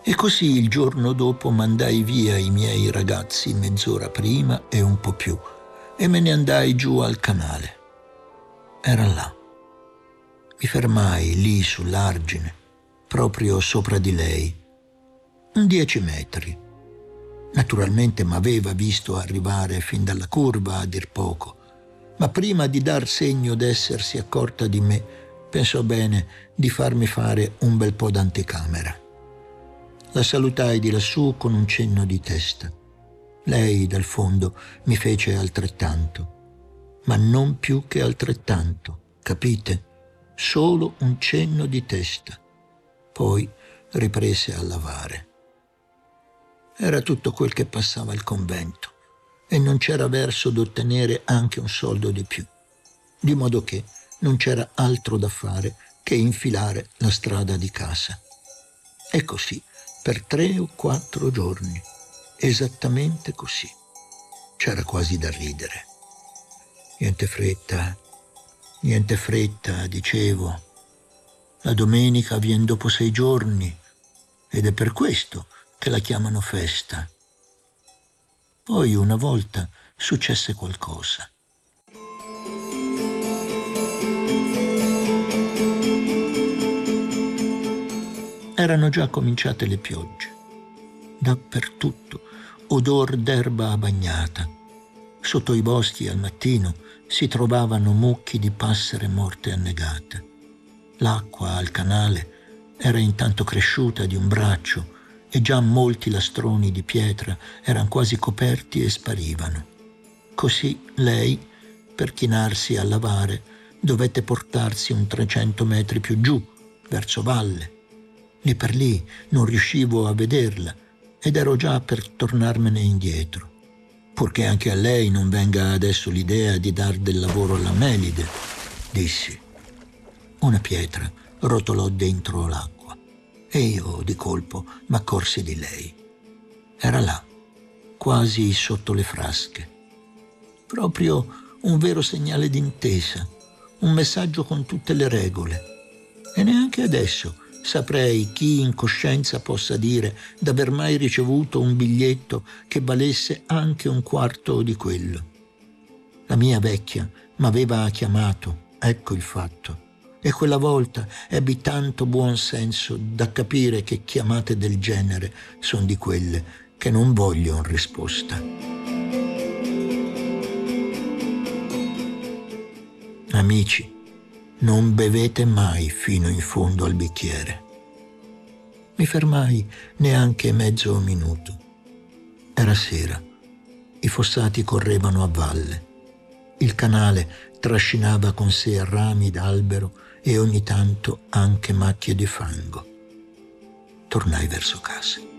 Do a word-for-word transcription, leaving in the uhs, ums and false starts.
E così il giorno dopo mandai via i miei ragazzi mezz'ora prima e un po' più e me ne andai giù al canale. Era là. Mi fermai lì sull'argine, proprio sopra di lei. Un dieci metri. Naturalmente m'aveva visto arrivare fin dalla curva, a dir poco, ma prima di dar segno d'essersi accorta di me, pensò bene di farmi fare un bel po' d'anticamera. La salutai di lassù con un cenno di testa. Lei, dal fondo, mi fece altrettanto, ma non più che altrettanto, capite? Solo un cenno di testa. Poi riprese a lavare. Era tutto quel che passava al convento e non c'era verso d'ottenere anche un soldo di più, di modo che non c'era altro da fare che infilare la strada di casa. E così, per tre o quattro giorni, esattamente così. C'era quasi da ridere. Niente fretta, niente fretta, dicevo. La domenica vien dopo sei giorni ed è per questo che la chiamano festa. Poi una volta successe qualcosa. Erano già cominciate le piogge. Dappertutto odor d'erba bagnata. Sotto i boschi al mattino si trovavano mucchi di passere morte annegate. L'acqua al canale era intanto cresciuta di un braccio e già molti lastroni di pietra erano quasi coperti e sparivano. Così lei, per chinarsi a lavare, dovette portarsi un trecento metri più giù, verso valle. Lì per lì non riuscivo a vederla ed ero già per tornarmene indietro, purché anche a lei non venga adesso l'idea di dar del lavoro alla Melide, dissi. Una pietra rotolò dentro l'acqua e io di colpo m'accorsi di lei. Era là, quasi sotto le frasche. Proprio un vero segnale d'intesa, un messaggio con tutte le regole. E neanche adesso saprei chi in coscienza possa dire d'aver mai ricevuto un biglietto che valesse anche un quarto di quello. La mia vecchia m'aveva chiamato, ecco il fatto, e quella volta ebbi tanto buon senso da capire che chiamate del genere son di quelle che non vogliono risposta. Amici, non bevete mai fino in fondo al bicchiere. Mi fermai neanche mezzo minuto. Era sera. I fossati correvano a valle. Il canale trascinava con sé rami d'albero e ogni tanto anche macchie di fango. Tornai verso casa.